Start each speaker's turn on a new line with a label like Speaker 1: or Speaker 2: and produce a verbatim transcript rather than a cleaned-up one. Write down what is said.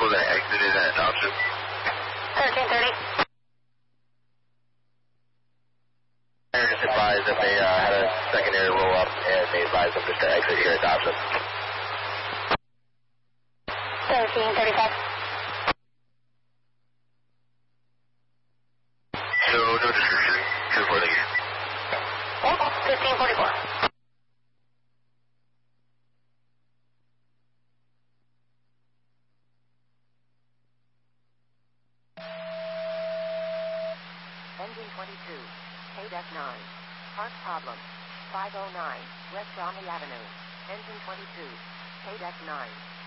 Speaker 1: vehicle that exited at Dobson?
Speaker 2: thirteen thirty.
Speaker 1: I just advised that they uh, had a secondary roll-up, and they advised them just to exit here at Dobson.
Speaker 2: thirteen thirty-five.
Speaker 1: So, no description. two forty.
Speaker 2: fifteen forty-four.
Speaker 3: Engine twenty-two, K D E C nine. Park problem. five oh nine, West Bromley Avenue. Engine twenty-two, K D E C nine.